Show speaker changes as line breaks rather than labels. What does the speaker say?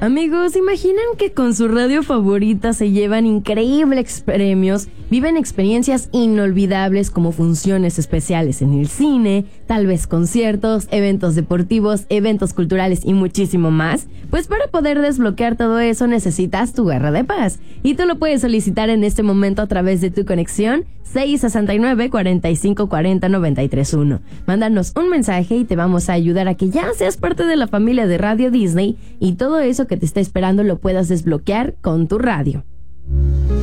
Amigos, imaginan que con su radio favorita se llevan increíbles premios, viven experiencias inolvidables como funciones especiales en el cine, tal vez conciertos, eventos deportivos, eventos culturales y muchísimo más. Pues para poder desbloquear todo eso necesitas tu garra de paz. Y tú lo puedes solicitar en este momento a través de tu conexión 669-4540-931. Mándanos un mensaje y te vamos a ayudar a que ya seas parte de la familia de Radio Disney y todo eso que te está esperando lo puedas desbloquear con tu radio.